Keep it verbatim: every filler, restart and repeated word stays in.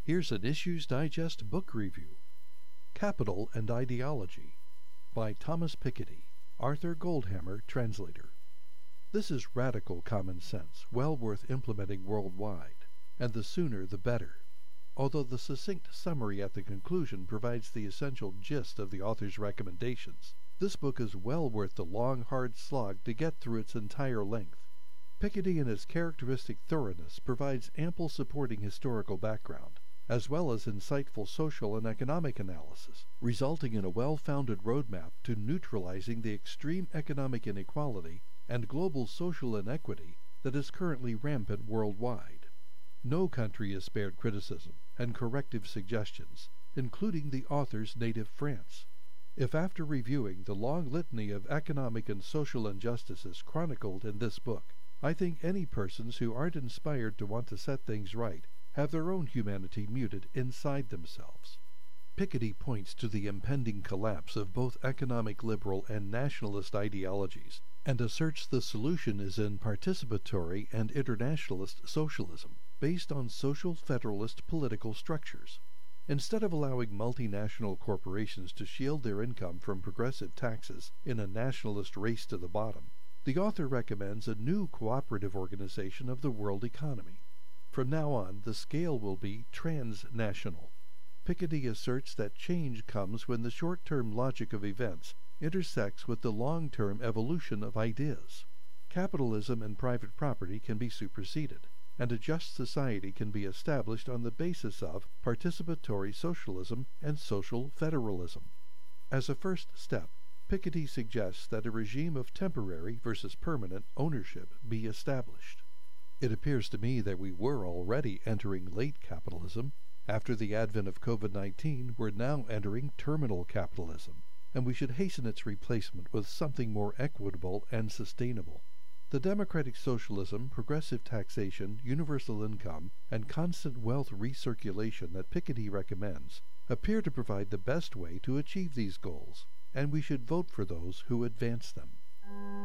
Here's an Issues Digest book review. Capital and Ideology by Thomas Piketty, Arthur Goldhammer, translator. This is radical common sense, well worth implementing worldwide, and the sooner the better. Although the succinct summary at the conclusion provides the essential gist of the author's recommendations, this book is well worth the long, hard slog to get through its entire length. Piketty, in his characteristic thoroughness, provides ample supporting historical background, as well as insightful social and economic analysis, resulting in a well-founded roadmap to neutralizing the extreme economic inequality and global social inequity that is currently rampant worldwide. No country is spared criticism and corrective suggestions, including the author's native France. If after reviewing the long litany of economic and social injustices chronicled in this book, I think any persons who aren't inspired to want to set things right have their own humanity muted inside themselves. Piketty points to the impending collapse of both economic liberal and nationalist ideologies, and asserts the solution is in participatory and internationalist socialism, based on social federalist political structures. Instead of allowing multinational corporations to shield their income from progressive taxes in a nationalist race to the bottom, the author recommends a new cooperative organization of the world economy. From now on, the scale will be transnational. Piketty asserts that change comes when the short-term logic of events intersects with the long-term evolution of ideas. Capitalism and private property can be superseded, and a just society can be established on the basis of participatory socialism and social federalism. As a first step, Piketty suggests that a regime of temporary versus permanent ownership be established. It appears to me that we were already entering late capitalism. After the advent of COVID nineteen, we're now entering terminal capitalism, and we should hasten its replacement with something more equitable and sustainable. The democratic socialism, progressive taxation, universal income, and constant wealth recirculation that Piketty recommends appear to provide the best way to achieve these goals, and we should vote for those who advance them.